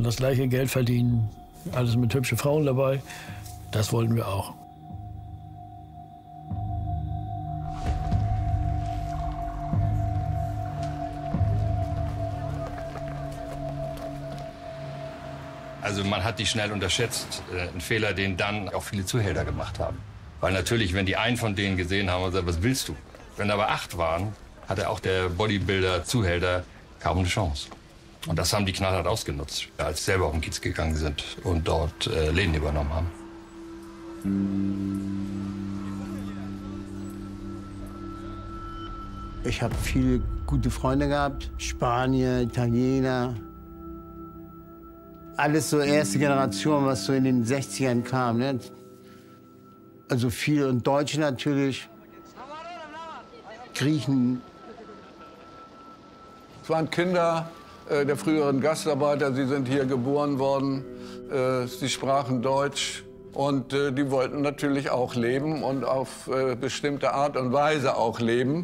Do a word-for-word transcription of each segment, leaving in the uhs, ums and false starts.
das gleiche Geld verdienen, alles mit hübschen Frauen dabei. Das wollten wir auch. Also man hat die schnell unterschätzt. Äh, ein Fehler, den dann auch viele Zuhälter gemacht haben. Weil natürlich, wenn die einen von denen gesehen haben und gesagt, was willst du? Wenn aber acht waren, hatte auch der Bodybuilder-Zuhälter kaum eine Chance. Und das haben die knallhart ausgenutzt, als sie selber auf den Kiez gegangen sind und dort äh, Läden übernommen haben. Ich habe viele gute Freunde gehabt, Spanier, Italiener. Alles so erste Generation, was so in den sechzigern kam. Ne? Also viel und Deutsche natürlich, Griechen. Es waren Kinder äh, der früheren Gastarbeiter, sie sind hier geboren worden, äh, sie sprachen Deutsch und äh, die wollten natürlich auch leben und auf äh, bestimmte Art und Weise auch leben.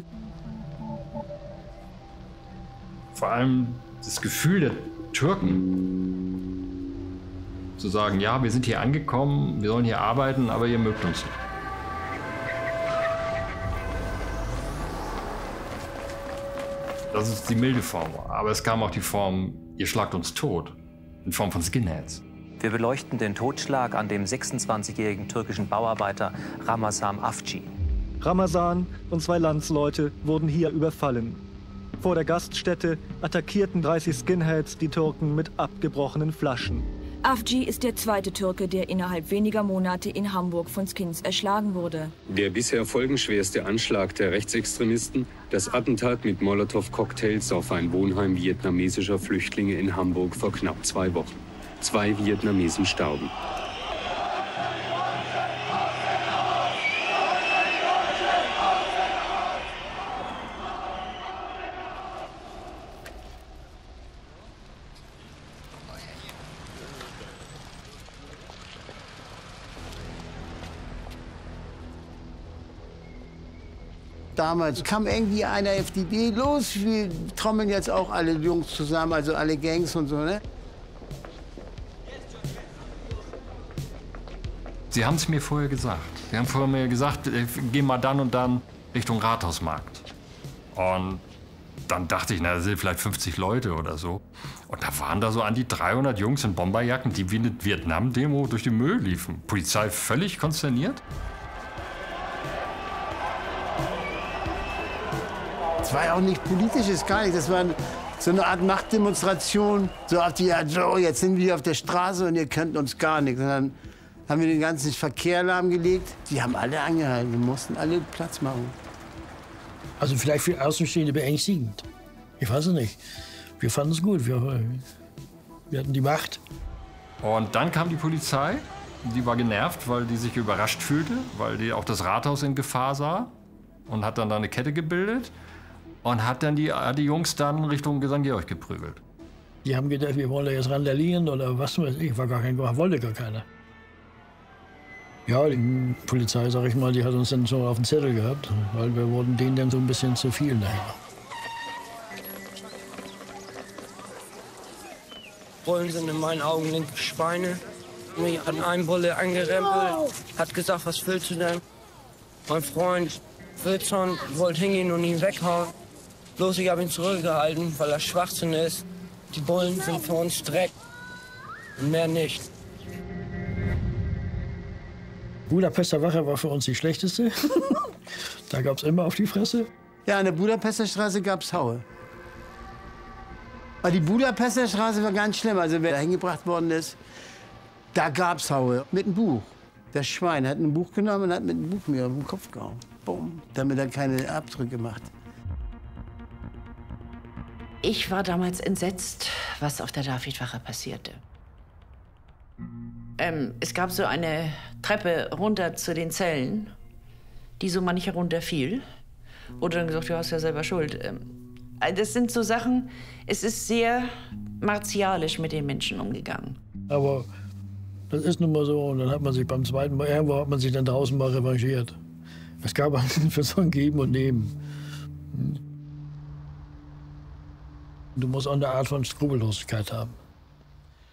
Vor allem das Gefühl der Türken, zu sagen, ja, wir sind hier angekommen, wir sollen hier arbeiten, aber ihr mögt uns nicht. Das ist die milde Form. Aber es kam auch die Form, ihr schlagt uns tot, in Form von Skinheads. Wir beleuchten den Totschlag an dem sechsundzwanzigjährigen türkischen Bauarbeiter Ramazan Afci. Ramazan und zwei Landsleute wurden hier überfallen. Vor der Gaststätte attackierten dreißig Skinheads die Türken mit abgebrochenen Flaschen. Afci ist der zweite Türke, der innerhalb weniger Monate in Hamburg von Skins erschlagen wurde. Der bisher folgenschwerste Anschlag der Rechtsextremisten, das Attentat mit Molotow-Cocktails auf ein Wohnheim vietnamesischer Flüchtlinge in Hamburg vor knapp zwei Wochen. Zwei Vietnamesen starben. Damals kam irgendwie einer auf die Idee, los, wir trommeln jetzt auch alle Jungs zusammen, also alle Gangs und so, ne? Sie haben es mir vorher gesagt. Sie haben vorher mir gesagt, geh mal dann und dann Richtung Rathausmarkt. Und dann dachte ich, na, das sind vielleicht fünfzig Leute oder so. Und da waren da so an die dreihundert Jungs in Bomberjacken, die wie eine Vietnam-Demo durch den Müll liefen. Polizei völlig konsterniert. Das war ja auch nicht politisches, gar nicht. Das war so eine Art Machtdemonstration. So auf die Art, so, jetzt sind wir auf der Straße und ihr könnt uns gar nichts. Und dann haben wir den ganzen Verkehr lahmgelegt. Die haben alle angehalten, wir mussten alle Platz machen. Also vielleicht für Außenstehende beängstigend. Ich weiß es nicht. Wir fanden es gut, wir, wir hatten die Macht. Und dann kam die Polizei. Die war genervt, weil die sich überrascht fühlte, weil die auch das Rathaus in Gefahr sah. Und hat dann da eine Kette gebildet. Und hat dann die, die Jungs dann Richtung Sankt Georg geprügelt. Die haben gedacht, wir wollen da jetzt randalieren oder was weiß ich. War gar kein, wollte gar keiner. Ja, die Polizei, sag ich mal, die hat uns dann so auf den Zettel gehabt, weil wir wurden denen dann so ein bisschen zu viel nachher. Bullen sind in meinen Augen linke Schweine. Mich hat ein Bulle angerempelt, hat gesagt, was willst du denn? Mein Freund Wilson wollte hingehen und ihn weghauen. Bloß ich habe ihn zurückgehalten, weil er Schwachsinn ist. Die Bullen sind für uns Dreck und mehr nicht. Budapester Wache war für uns die schlechteste. Da gab es immer auf die Fresse. Ja, an der Budapester Straße gab es Haue. Aber die Budapester Straße war ganz schlimm. Also wer da hingebracht worden ist, da gab es Haue mit einem Buch. Das Schwein hat ein Buch genommen und hat mit einem Buch mir auf den Kopf gehauen. Boom. Damit er keine Abdrücke macht. Ich war damals entsetzt, was auf der Davidwache passierte. Ähm, es gab so eine Treppe runter zu den Zellen, die so mancher runterfiel. Wurde dann gesagt, du hast ja selber Schuld. Ähm, das sind so Sachen, es ist sehr martialisch mit den Menschen umgegangen. Aber das ist nun mal so und dann hat man sich beim zweiten Mal, irgendwo hat man sich dann draußen mal revanchiert. Es gab für so ein Geben und Nehmen. Du musst auch eine Art von Skrupellosigkeit haben.